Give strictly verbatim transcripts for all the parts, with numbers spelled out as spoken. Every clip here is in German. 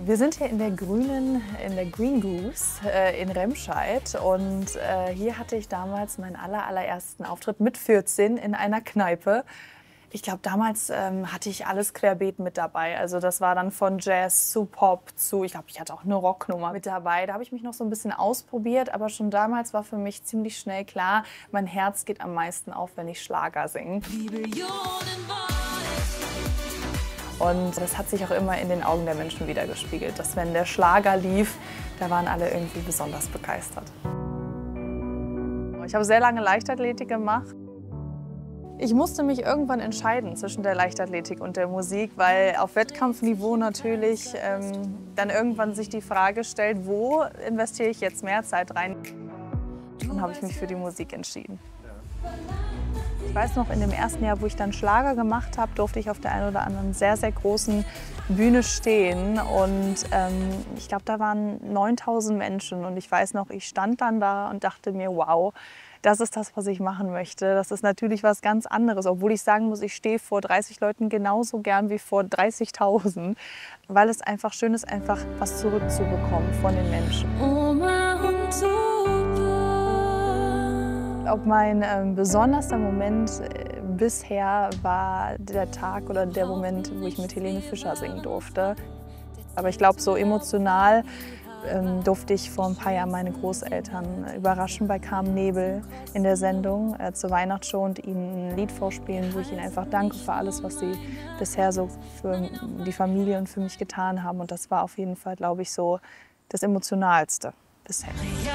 Wir sind hier in der grünen, in der Green Goose äh, in Remscheid und äh, hier hatte ich damals meinen aller, allerersten Auftritt mit vierzehn in einer Kneipe. Ich glaube, damals ähm, hatte ich alles querbeet mit dabei. Also das war dann von Jazz zu Pop zu, ich glaube, ich hatte auch eine Rocknummer mit dabei. Da habe ich mich noch so ein bisschen ausprobiert, aber schon damals war für mich ziemlich schnell klar, mein Herz geht am meisten auf, wenn ich Schlager singe. Und das hat sich auch immer in den Augen der Menschen widergespiegelt, dass wenn der Schlager lief, da waren alle irgendwie besonders begeistert. Ich habe sehr lange Leichtathletik gemacht. Ich musste mich irgendwann entscheiden zwischen der Leichtathletik und der Musik, weil auf Wettkampfniveau natürlich ähm, dann irgendwann sich die Frage stellt, wo investiere ich jetzt mehr Zeit rein? Dann habe ich mich für die Musik entschieden. Ich weiß noch, in dem ersten Jahr, wo ich dann Schlager gemacht habe, durfte ich auf der einen oder anderen sehr, sehr großen Bühne stehen. Und ähm, ich glaube, da waren neuntausend Menschen. Und ich weiß noch, ich stand dann da und dachte mir, wow, das ist das, was ich machen möchte. Das ist natürlich was ganz anderes, obwohl ich sagen muss, ich stehe vor dreißig Leuten genauso gern wie vor dreißigtausend, weil es einfach schön ist, einfach was zurückzubekommen von den Menschen. Ob mein ähm, besonderster Moment äh, bisher war der Tag oder der Moment, wo ich mit Helene Fischer singen durfte. Aber ich glaube, so emotional ähm, durfte ich vor ein paar Jahren meine Großeltern überraschen bei Carmen Nebel in der Sendung äh, zur Weihnachtsshow und ihnen ein Lied vorspielen, wo ich ihnen einfach danke für alles, was sie bisher so für die Familie und für mich getan haben. Und das war auf jeden Fall, glaube ich, so das Emotionalste bisher.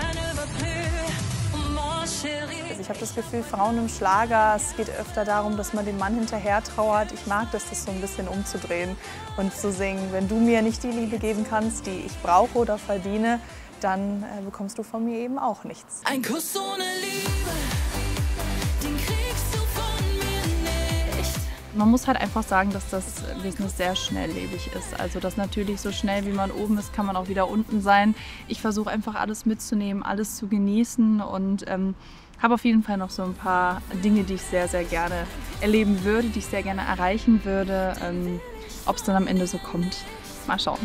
Also ich habe das Gefühl, Frauen im Schlager, es geht öfter darum, dass man dem Mann hinterher trauert. Ich mag das, das so ein bisschen umzudrehen und zu singen, wenn du mir nicht die Liebe geben kannst, die ich brauche oder verdiene, dann äh, bekommst du von mir eben auch nichts. Ein Kuss ohne Liebe, den kriegst du von mir nicht. Man muss halt einfach sagen, dass das Business sehr schnelllebig ist. Also dass natürlich so schnell wie man oben ist, kann man auch wieder unten sein. Ich versuche einfach alles mitzunehmen, alles zu genießen und ähm, habe auf jeden Fall noch so ein paar Dinge, die ich sehr, sehr gerne erleben würde, die ich sehr gerne erreichen würde. Ähm, ob es dann am Ende so kommt, mal schauen.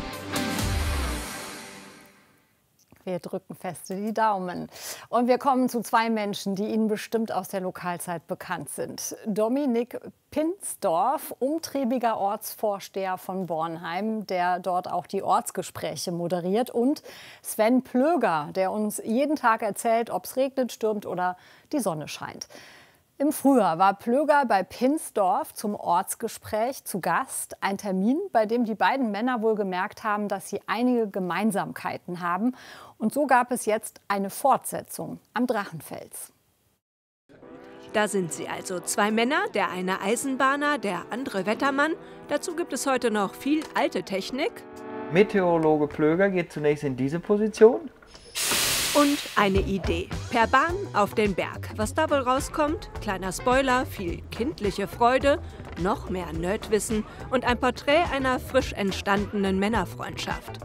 Wir drücken fest die Daumen. Und wir kommen zu zwei Menschen, die Ihnen bestimmt aus der Lokalzeit bekannt sind. Dominik Pinsdorf, umtriebiger Ortsvorsteher von Bornheim, der dort auch die Ortsgespräche moderiert. Und Sven Plöger, der uns jeden Tag erzählt, ob es regnet, stürmt oder die Sonne scheint. Im Frühjahr war Plöger bei Pinsdorf zum Ortsgespräch zu Gast. Ein Termin, bei dem die beiden Männer wohl gemerkt haben, dass sie einige Gemeinsamkeiten haben. Und so gab es jetzt eine Fortsetzung am Drachenfels. Da sind sie also, zwei Männer, der eine Eisenbahner, der andere Wettermann. Dazu gibt es heute noch viel alte Technik. Meteorologe Plöger geht zunächst in diese Position. Und eine Idee. Per Bahn auf den Berg. Was da wohl rauskommt? Kleiner Spoiler, viel kindliche Freude, noch mehr Nerdwissen und ein Porträt einer frisch entstandenen Männerfreundschaft.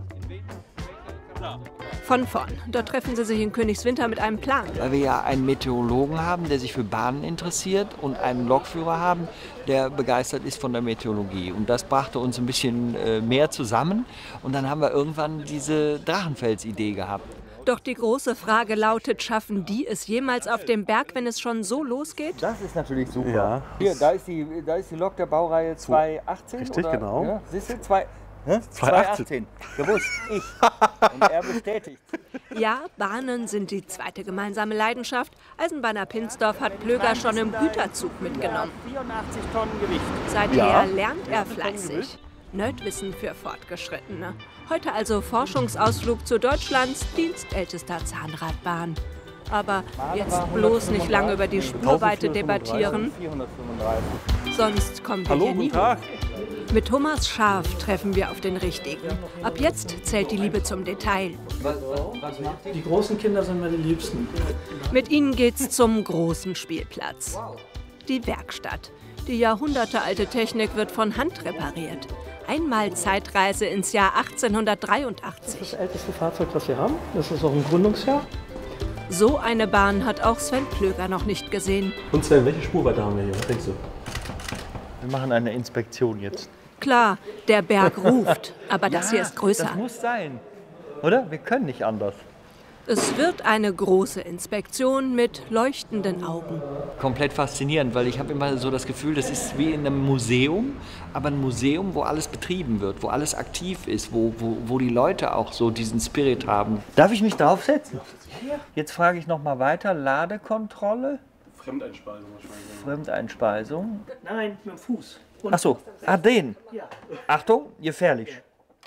Von vorn. Dort treffen sie sich in Königswinter mit einem Plan. Weil wir ja einen Meteorologen haben, der sich für Bahnen interessiert und einen Lokführer haben, der begeistert ist von der Meteorologie. Und das brachte uns ein bisschen äh, mehr zusammen. Und dann haben wir irgendwann diese Drachenfels-Idee gehabt. Doch die große Frage lautet, schaffen die es jemals auf dem Berg, wenn es schon so losgeht? Das ist natürlich super. Ja. Hier, da ist die, da ist die Lok der Baureihe zweihundertachtzehn. Richtig, oder? genau. Ja, siehst du? Zwei, hä? zweihundertachtzehn. Gewusst, ich. Und er bestätigt. Ja, Bahnen sind die zweite gemeinsame Leidenschaft. Eisenbahner Pinsdorf hat Plöger schon im Güterzug mitgenommen. vierundachtzig Tonnen Gewicht. Seither Ja. lernt er fleißig. Nerdwissen für Fortgeschrittene. Heute also Forschungsausflug zu Deutschlands dienstältester Zahnradbahn. Aber jetzt bloß nicht lange über die Spurweite debattieren, vierhundertfünfunddreißig. sonst kommen wir Hallo, hier nie guten Tag. hoch. Mit Thomas Scharf treffen wir auf den Richtigen. Ab jetzt zählt die Liebe zum Detail. Die großen Kinder sind mir die Liebsten. Mit ihnen geht's zum großen Spielplatz. Die Werkstatt. Die jahrhundertealte Technik wird von Hand repariert. Einmal Zeitreise ins Jahr achtzehnhundertdreiundachtzig. Das ist das älteste Fahrzeug, das wir haben. Das ist auch ein Gründungsjahr. So eine Bahn hat auch Sven Plöger noch nicht gesehen. Und Sven, welche Spurweite haben wir hier? Was denkst du? Wir machen eine Inspektion jetzt. Klar, der Berg ruft, aber das hier ist größer. Das muss sein, oder? Wir können nicht anders. Es wird eine große Inspektion mit leuchtenden Augen. Komplett faszinierend, weil ich habe immer so das Gefühl, das ist wie in einem Museum, aber ein Museum, wo alles betrieben wird, wo alles aktiv ist, wo, wo, wo die Leute auch so diesen Spirit haben. Darf ich mich draufsetzen? Jetzt frage ich noch mal weiter. Ladekontrolle? Fremdeinspeisung wahrscheinlich. Fremdeinspeisung? Nein, mit dem Fuß. Und Ach so, ah, den. Ja. Achtung, gefährlich.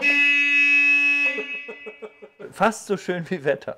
Fast so schön wie Wetter.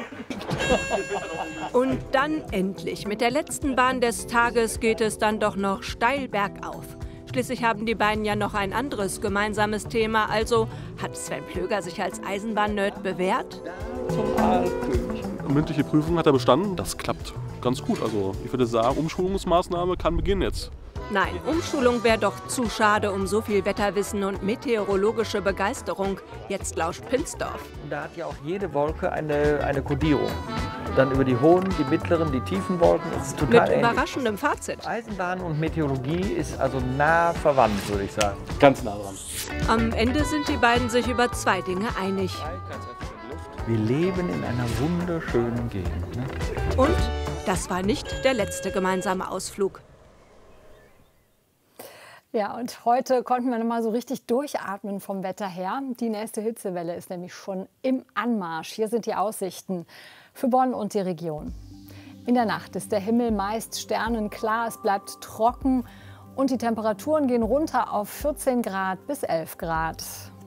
Und dann endlich, mit der letzten Bahn des Tages geht es dann doch noch steil bergauf. Schließlich haben die beiden ja noch ein anderes gemeinsames Thema. Also hat Sven Plöger sich als Eisenbahn-Nerd bewährt? Zum Aalkönig. Mündliche Prüfung hat er bestanden. Das klappt ganz gut. Also ich würde sagen, Umschulungsmaßnahme kann beginnen jetzt. Nein, Umschulung wäre doch zu schade um so viel Wetterwissen und meteorologische Begeisterung. Jetzt lauscht Pinsdorf. Und da hat ja auch jede Wolke eine, eine Kodierung. Dann über die hohen, die mittleren, die tiefen Wolken. Das ist total Mit ähnlich. überraschendem Fazit. Eisenbahn und Meteorologie ist also nah verwandt, würde ich sagen. Ganz nah dran. Am Ende sind die beiden sich über zwei Dinge einig. Wir leben in einer wunderschönen Gegend. Ne? Und das war nicht der letzte gemeinsame Ausflug. Ja, und heute konnten wir noch mal so richtig durchatmen vom Wetter her. Die nächste Hitzewelle ist nämlich schon im Anmarsch. Hier sind die Aussichten für Bonn und die Region. In der Nacht ist der Himmel meist sternenklar, es bleibt trocken und die Temperaturen gehen runter auf vierzehn Grad bis elf Grad.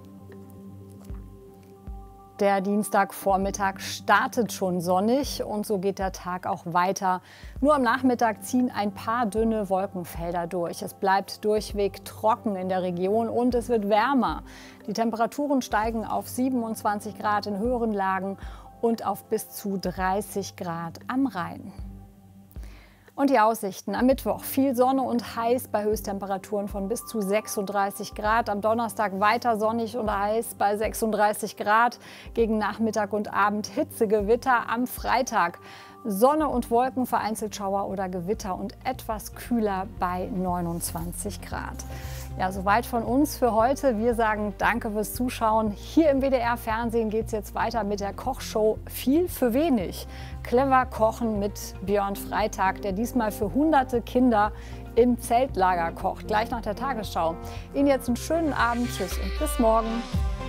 Der Dienstagvormittag startet schon sonnig und so geht der Tag auch weiter. Nur am Nachmittag ziehen ein paar dünne Wolkenfelder durch. Es bleibt durchweg trocken in der Region und es wird wärmer. Die Temperaturen steigen auf siebenundzwanzig Grad in höheren Lagen und auf bis zu dreißig Grad am Rhein. Und die Aussichten am Mittwoch: viel Sonne und heiß bei Höchsttemperaturen von bis zu sechsunddreißig Grad. Am Donnerstag weiter sonnig und heiß bei sechsunddreißig Grad. Gegen Nachmittag und Abend Hitzegewitter. Am Freitag Sonne und Wolken, vereinzelt Schauer oder Gewitter und etwas kühler bei neunundzwanzig Grad. Ja, soweit von uns für heute. Wir sagen danke fürs Zuschauen. Hier im W D R-Fernsehen geht es jetzt weiter mit der Kochshow Viel für wenig. Clever kochen mit Björn Freitag, der diesmal für hunderte Kinder im Zeltlager kocht. Gleich nach der Tagesschau. Ihnen jetzt einen schönen Abend. Tschüss und bis morgen.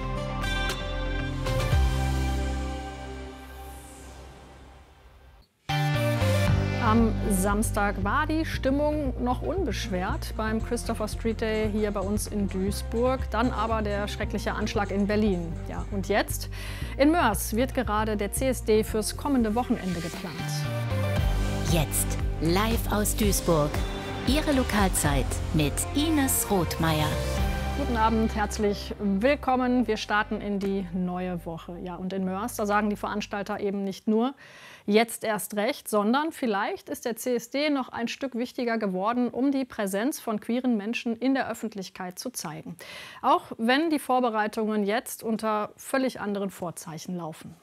Am Samstag war die Stimmung noch unbeschwert beim Christopher Street Day hier bei uns in Duisburg. Dann aber der schreckliche Anschlag in Berlin. Ja, und jetzt? In Moers wird gerade der C S D fürs kommende Wochenende geplant. Jetzt live aus Duisburg. Ihre Lokalzeit mit Ines Rothmeier. Guten Abend, herzlich willkommen. Wir starten in die neue Woche. Ja, und in Moers, da sagen die Veranstalter eben nicht nur jetzt erst recht, sondern vielleicht ist der C S D noch ein Stück wichtiger geworden, um die Präsenz von queeren Menschen in der Öffentlichkeit zu zeigen. Auch wenn die Vorbereitungen jetzt unter völlig anderen Vorzeichen laufen.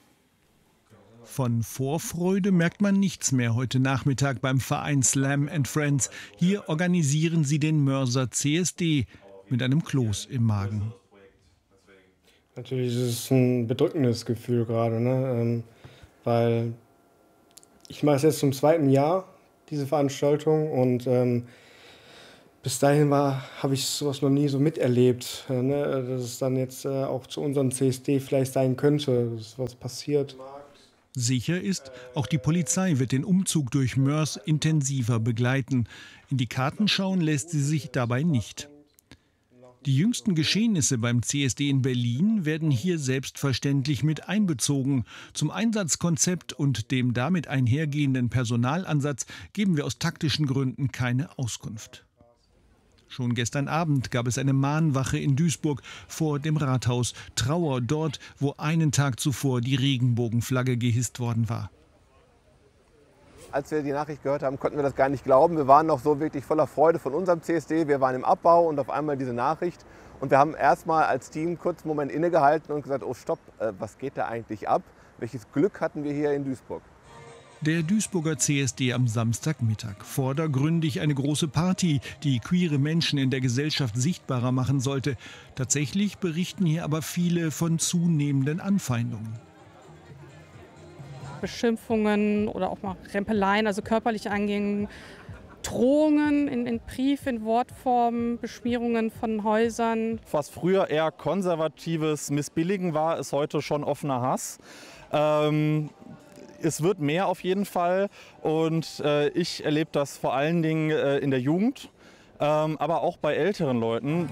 Von Vorfreude merkt man nichts mehr heute Nachmittag beim Verein Slam and Friends. Hier organisieren sie den Moerser C S D mit einem Kloß im Magen. Natürlich ist es ein bedrückendes Gefühl gerade, ne? ähm, weil ich mache es jetzt zum zweiten Jahr, diese Veranstaltung, und ähm, bis dahin habe ich sowas noch nie so miterlebt, äh, ne? dass es dann jetzt äh, auch zu unserem C S D vielleicht sein könnte, dass was passiert. Sicher ist, auch die Polizei wird den Umzug durch Moers intensiver begleiten. In die Karten schauen lässt sie sich dabei nicht. Die jüngsten Geschehnisse beim C S D in Berlin werden hier selbstverständlich mit einbezogen. Zum Einsatzkonzept und dem damit einhergehenden Personalansatz geben wir aus taktischen Gründen keine Auskunft. Schon gestern Abend gab es eine Mahnwache in Duisburg vor dem Rathaus. Trauer dort, wo einen Tag zuvor die Regenbogenflagge gehisst worden war. Als wir die Nachricht gehört haben, konnten wir das gar nicht glauben. Wir waren noch so wirklich voller Freude von unserem C S D. Wir waren im Abbau und auf einmal diese Nachricht. Und wir haben erstmal als Team kurz einen Moment innegehalten und gesagt, oh stopp, was geht da eigentlich ab? Welches Glück hatten wir hier in Duisburg? Der Duisburger C S D am Samstagmittag. Vordergründig eine große Party, die queere Menschen in der Gesellschaft sichtbarer machen sollte. Tatsächlich berichten hier aber viele von zunehmenden Anfeindungen. Beschimpfungen oder auch mal Rempeleien, also körperliche Angehungen, Drohungen in, in Brief, in Wortform, Beschmierungen von Häusern. Was früher eher konservatives Missbilligen war, ist heute schon offener Hass. Ähm, es wird mehr auf jeden Fall und äh, ich erlebe das vor allen Dingen äh, in der Jugend. Ähm, aber auch bei älteren Leuten.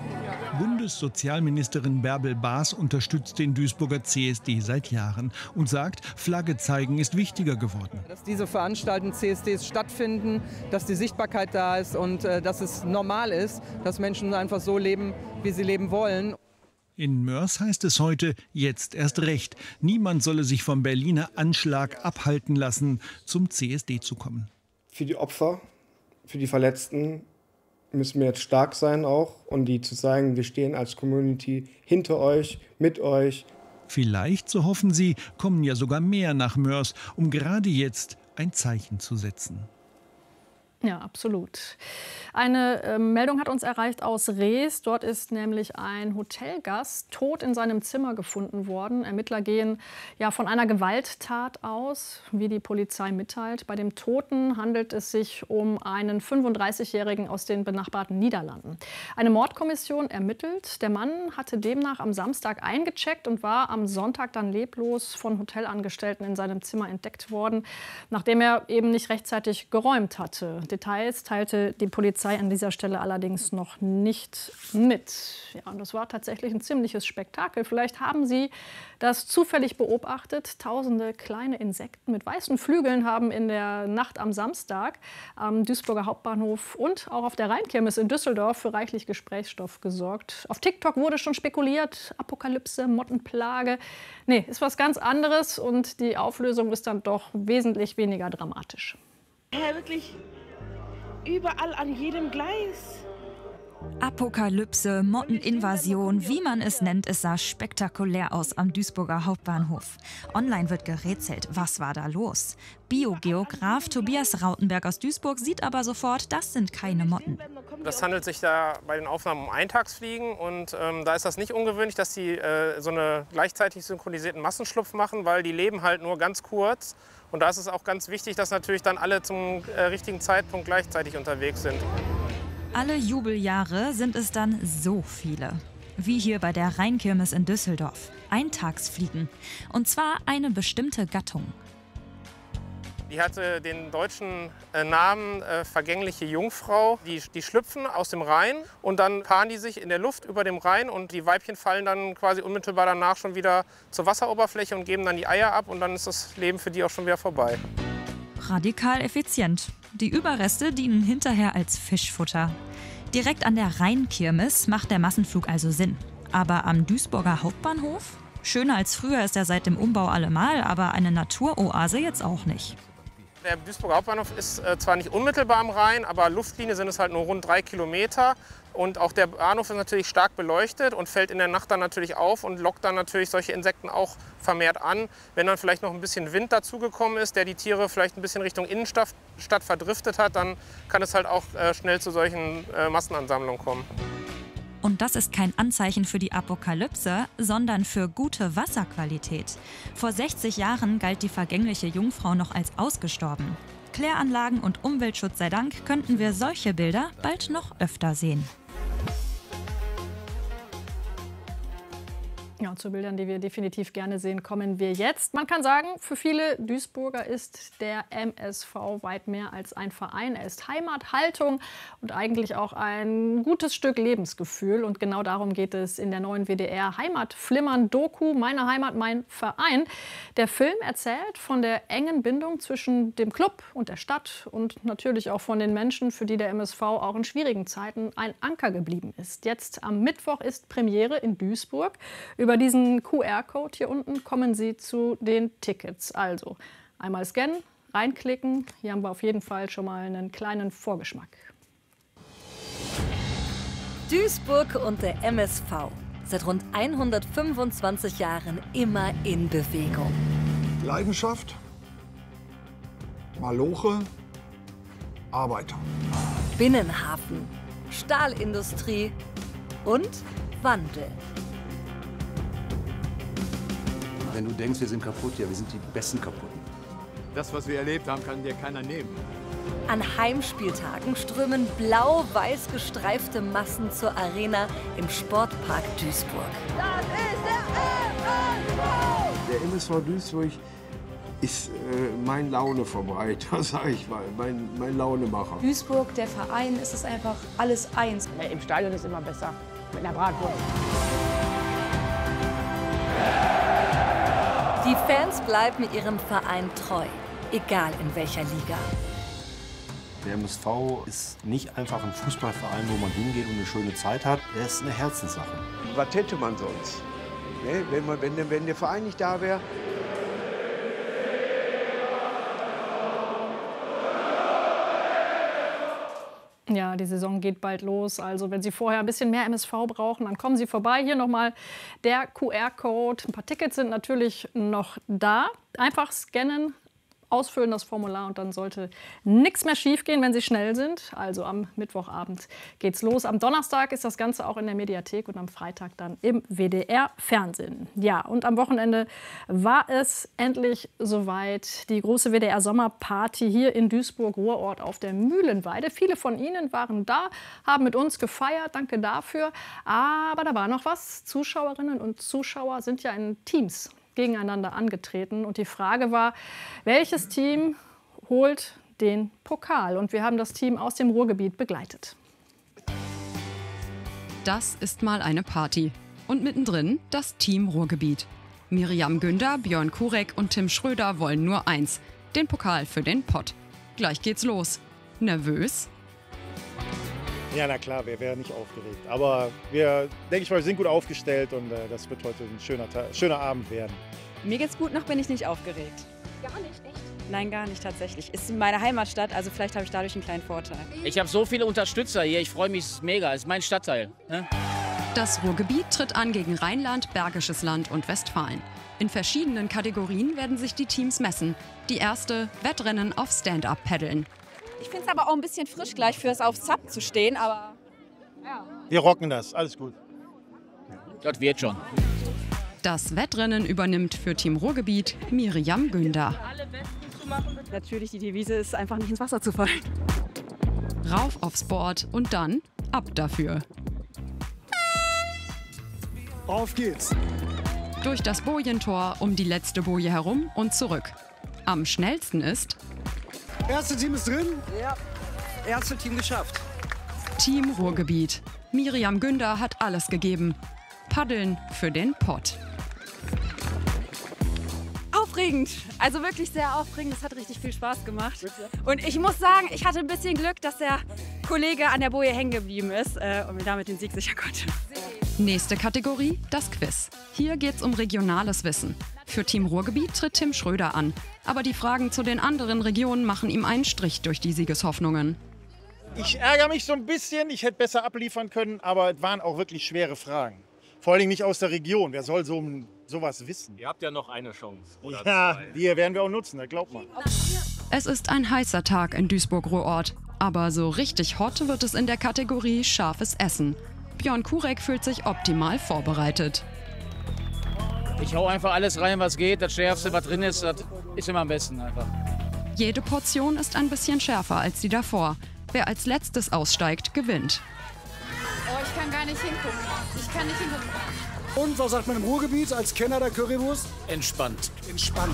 Bundessozialministerin Bärbel Baas unterstützt den Duisburger C S D seit Jahren und sagt, Flagge zeigen ist wichtiger geworden. Dass diese Veranstaltungen C S Ds stattfinden, dass die Sichtbarkeit da ist und äh, dass es normal ist, dass Menschen einfach so leben, wie sie leben wollen. In Mörs heißt es heute, jetzt erst recht. Niemand solle sich vom Berliner Anschlag abhalten lassen, zum C S D zu kommen. Für die Opfer, für die Verletzten müssen wir jetzt stark sein auch und die zu zeigen, wir stehen als Community hinter euch, mit euch. Vielleicht, so hoffen sie, kommen ja sogar mehr nach Mörs, um gerade jetzt ein Zeichen zu setzen. Ja, absolut. Eine äh, Meldung hat uns erreicht aus Rees. Dort ist nämlich ein Hotelgast tot in seinem Zimmer gefunden worden. Ermittler gehen ja von einer Gewalttat aus, wie die Polizei mitteilt. Bei dem Toten handelt es sich um einen fünfunddreißigjährigen aus den benachbarten Niederlanden. Eine Mordkommission ermittelt. Der Mann hatte demnach am Samstag eingecheckt und war am Sonntag dann leblos von Hotelangestellten in seinem Zimmer entdeckt worden, nachdem er eben nicht rechtzeitig geräumt hatte. Details teilte die Polizei an dieser Stelle allerdings noch nicht mit. Ja, und das war tatsächlich ein ziemliches Spektakel. Vielleicht haben Sie das zufällig beobachtet. Tausende kleine Insekten mit weißen Flügeln haben in der Nacht am Samstag am Duisburger Hauptbahnhof und auch auf der Rheinkirmes in Düsseldorf für reichlich Gesprächsstoff gesorgt. Auf TikTok wurde schon spekuliert, Apokalypse, Mottenplage. Nee, ist was ganz anderes und die Auflösung ist dann doch wesentlich weniger dramatisch. Ja, wirklich. Überall an jedem Gleis. Apokalypse, Motteninvasion, wie man es nennt, es sah spektakulär aus am Duisburger Hauptbahnhof. Online wird gerätselt, was war da los? Biogeograf Tobias Rautenberg aus Duisburg sieht aber sofort, das sind keine Motten. Das handelt sich da bei den Aufnahmen um Eintagsfliegen und ähm, da ist das nicht ungewöhnlich, dass die äh, so eine gleichzeitig synchronisierten Massenschlupf machen, weil die leben halt nur ganz kurz. Und da ist es auch ganz wichtig, dass natürlich dann alle zum äh, richtigen Zeitpunkt gleichzeitig unterwegs sind. Alle Jubeljahre sind es dann so viele. Wie hier bei der Rheinkirmes in Düsseldorf. Eintagsfliegen. Und zwar eine bestimmte Gattung. Die hatte den deutschen äh, Namen äh, vergängliche Jungfrau. Die, die schlüpfen aus dem Rhein und dann paaren die sich in der Luft über dem Rhein und die Weibchen fallen dann quasi unmittelbar danach schon wieder zur Wasseroberfläche und geben dann die Eier ab und dann ist das Leben für die auch schon wieder vorbei. Radikal effizient. Die Überreste dienen hinterher als Fischfutter. Direkt an der Rheinkirmes macht der Massenflug also Sinn. Aber am Duisburger Hauptbahnhof? Schöner als früher ist er seit dem Umbau allemal, aber eine Naturoase jetzt auch nicht. Der Duisburger Hauptbahnhof ist äh, zwar nicht unmittelbar am Rhein, aber Luftlinie sind es halt nur rund drei Kilometer. Und auch der Bahnhof ist natürlich stark beleuchtet und fällt in der Nacht dann natürlich auf und lockt dann natürlich solche Insekten auch vermehrt an. Wenn dann vielleicht noch ein bisschen Wind dazugekommen ist, der die Tiere vielleicht ein bisschen Richtung Innenstadt Stadt verdriftet hat, dann kann es halt auch äh, schnell zu solchen äh, Massenansammlungen kommen. Und das ist kein Anzeichen für die Apokalypse, sondern für gute Wasserqualität. Vor sechzig Jahren galt die vergängliche Jungfrau noch als ausgestorben. Kläranlagen und Umweltschutz sei Dank könnten wir solche Bilder bald noch öfter sehen. Ja, zu Bildern, die wir definitiv gerne sehen, kommen wir jetzt. Man kann sagen, für viele Duisburger ist der M S V weit mehr als ein Verein. Er ist Heimat, Haltung und eigentlich auch ein gutes Stück Lebensgefühl. Und genau darum geht es in der neuen W D R Heimatflimmern-Doku Meine Heimat, mein Verein. Der Film erzählt von der engen Bindung zwischen dem Club und der Stadt und natürlich auch von den Menschen, für die der M S V auch in schwierigen Zeiten ein Anker geblieben ist. Jetzt am Mittwoch ist Premiere in Duisburg. Über diesen Q R-Code hier unten kommen Sie zu den Tickets. Also einmal scannen, reinklicken. Hier haben wir auf jeden Fall schon mal einen kleinen Vorgeschmack. Duisburg und der M S V. Seit rund hundertfünfundzwanzig Jahren immer in Bewegung. Leidenschaft, Maloche, Arbeiter. Binnenhafen, Stahlindustrie und Wandel. Wenn du denkst, wir sind kaputt, ja, wir sind die besten Kaputten. Das, was wir erlebt haben, kann dir keiner nehmen. An Heimspieltagen strömen blau-weiß gestreifte Massen zur Arena im Sportpark Duisburg. Das ist der M S V! Der M S V Duisburg ist äh, mein Launeverbreiter, sag ich mal, mein, mein Launemacher. Duisburg, der Verein, ist es einfach alles eins. Ja, im Stadion ist immer besser, mit einer Bratwurst. Die Fans bleiben ihrem Verein treu, egal in welcher Liga. Der M S V ist nicht einfach ein Fußballverein, wo man hingeht und eine schöne Zeit hat. Er ist eine Herzenssache. Was hätte man sonst? Ne? Wenn, man, wenn, wenn der Verein nicht da wäre. Ja, die Saison geht bald los. Also wenn Sie vorher ein bisschen mehr M S V brauchen, dann kommen Sie vorbei. Hier nochmal der Q R-Code. Ein paar Tickets sind natürlich noch da. Einfach scannen, ausfüllen das Formular und dann sollte nichts mehr schiefgehen, wenn Sie schnell sind. Also am Mittwochabend geht's los. Am Donnerstag ist das Ganze auch in der Mediathek und am Freitag dann im W D R-Fernsehen. Ja, und am Wochenende war es endlich soweit. Die große W D R-Sommerparty hier in Duisburg-Ruhrort auf der Mühlenweide. Viele von Ihnen waren da, haben mit uns gefeiert. Danke dafür. Aber da war noch was. Zuschauerinnen und Zuschauer sind ja in Teams gegeneinander angetreten. Und die Frage war, welches Team holt den Pokal? Und wir haben das Team aus dem Ruhrgebiet begleitet. Das ist mal eine Party. Und mittendrin das Team Ruhrgebiet. Miriam Günder, Björn Kurek und Tim Schröder wollen nur eins: den Pokal für den Pott. Gleich geht's los. Nervös? Ja, na klar, wer wäre nicht aufgeregt. Aber wir, denke ich mal, wir sind gut aufgestellt und äh, das wird heute ein schöner, schöner Abend werden. Mir geht's gut, noch bin ich nicht aufgeregt. Gar nicht, echt? Nein, gar nicht tatsächlich. Ist meine Heimatstadt, also vielleicht habe ich dadurch einen kleinen Vorteil. Ich habe so viele Unterstützer hier, ich freue mich mega, es ist mein Stadtteil. Ne? Das Ruhrgebiet tritt an gegen Rheinland, Bergisches Land und Westfalen. In verschiedenen Kategorien werden sich die Teams messen. Die erste, Wettrennen auf Stand-Up-Paddeln. Ich finde es aber auch ein bisschen frisch gleich fürs auf Sub zu stehen, aber ja. Wir rocken das, alles gut. Das wird schon. Das Wettrennen übernimmt für Team Ruhrgebiet Miriam Günder. Natürlich, die Devise ist einfach nicht ins Wasser zu fallen. Rauf aufs Board und dann ab dafür. Auf geht's. Durch das Bojentor um die letzte Boje herum und zurück. Am schnellsten ist... Erste Team ist drin. Ja, erste Team geschafft. Team Ruhrgebiet. Miriam Günder hat alles gegeben. Paddeln für den Pott. Aufregend, also wirklich sehr aufregend. Es hat richtig viel Spaß gemacht. Und ich muss sagen, ich hatte ein bisschen Glück, dass der Kollege an der Boje hängen geblieben ist äh, und mir damit den Sieg sichern konnte. Nächste Kategorie, das Quiz. Hier geht's um regionales Wissen. Für Team Ruhrgebiet tritt Tim Schröder an. Aber die Fragen zu den anderen Regionen machen ihm einen Strich durch die Siegeshoffnungen. Ich ärgere mich so ein bisschen, ich hätte besser abliefern können, aber es waren auch wirklich schwere Fragen. Vor allem nicht aus der Region. Wer soll so sowas wissen? Ihr habt ja noch eine Chance. Oder ja, zwei. die werden wir auch nutzen, das glaubt man. Es ist ein heißer Tag in Duisburg-Ruhrort. Aber so richtig hot wird es in der Kategorie scharfes Essen. Björn Kurek fühlt sich optimal vorbereitet. Ich hau einfach alles rein, was geht. Das Schärfste, was drin ist, das ist immer am besten einfach. Jede Portion ist ein bisschen schärfer als die davor. Wer als letztes aussteigt, gewinnt. Oh, ich kann gar nicht hingucken. Ich kann nicht hingucken. Und was sagt man im Ruhrgebiet als Kenner der Currywurst? Entspannt. Entspannt.